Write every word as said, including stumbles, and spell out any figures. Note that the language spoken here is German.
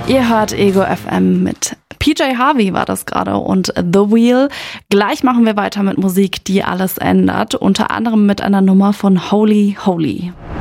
Ihr hört Ego F M mit P J Harvey war das gerade und The Wheel. Gleich machen wir weiter mit Musik, die alles ändert. Unter anderem mit einer Nummer von Holy Holy.